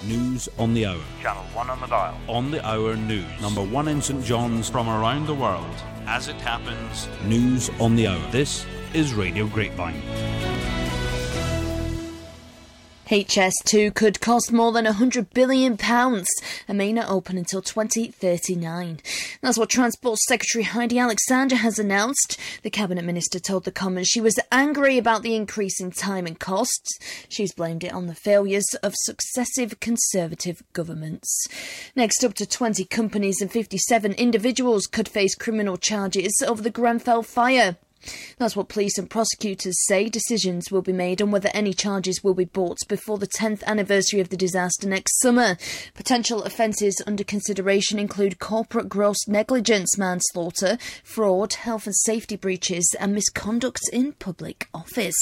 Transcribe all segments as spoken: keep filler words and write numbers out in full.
News on the hour. Channel one on the dial. On the hour news. Number one in St John's. From around the world. As it happens. News on the hour. This is Radio Grapevine. H S two could cost more than one hundred billion pounds and may not open until twenty thirty-nine. That's what Transport Secretary Heidi Alexander has announced. The Cabinet Minister told the Commons she was angry about the increase in time and costs. She's blamed it on the failures of successive Conservative governments. Next, up to twenty companies and fifty-seven individuals could face criminal charges over the Grenfell fire. That's what police and prosecutors say. Decisions will be made on whether any charges will be brought before the tenth anniversary of the disaster next summer. Potential offences under consideration include corporate gross negligence, manslaughter, fraud, health and safety breaches and misconduct in public office.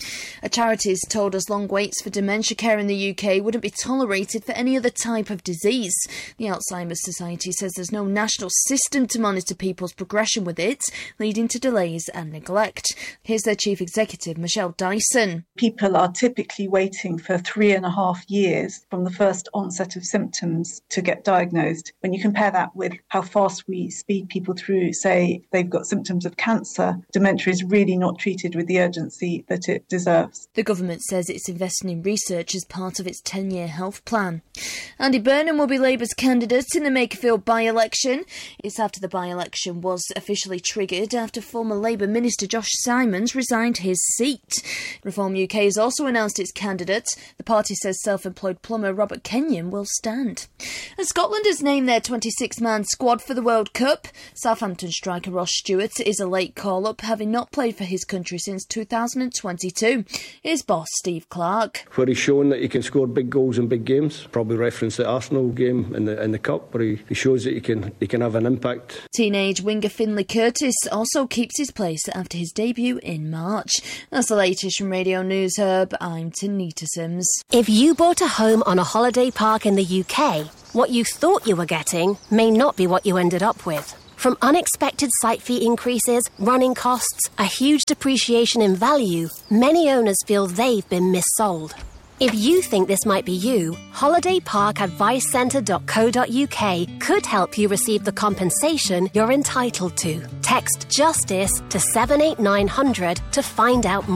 A charity has told us long waits for dementia care in the U K wouldn't be tolerated for any other type of disease. The Alzheimer's Society says there's no national system to monitor people's progression with it, leading to delays and neglect. Here's their Chief Executive, Michelle Dyson. People are typically waiting for three and a half years from the first onset of symptoms to get diagnosed. When you compare that with how fast we speed people through, say, they've got symptoms of cancer, dementia is really not treated with the urgency that it deserves. The government says it's investing in research as part of its ten-year health plan. Andy Burnham will be Labour's candidate in the Makerfield by-election. It's after the by-election was officially triggered after former Labour Minister Josh Simons resigned his seat. Reform U K has also announced its candidate. The party says self-employed plumber Robert Kenyon will stand. And Scotland has named their twenty-six man squad for the World Cup. Southampton striker Ross Stewart is a late call-up, having not played for his country since two thousand twenty-two. Here's boss Steve Clarke. Where he's shown that he can score big goals in big games. Probably reference the Arsenal game in the in the Cup, where he, he shows that he can he can have an impact. Teenage winger Finlay Curtis also keeps his place after his debut in March. That's the latest from Radio News Hub. I'm Tanita Sims. If you bought a home on a holiday park in the U K, what you thought you were getting may not be what you ended up with. From unexpected site fee increases, running costs, a huge depreciation in value, many owners feel they've been missold. If you think this might be you, holiday park advice centre dot co dot uk could help you receive the compensation you're entitled to. Text JUSTICE to seven eight nine hundred to find out more.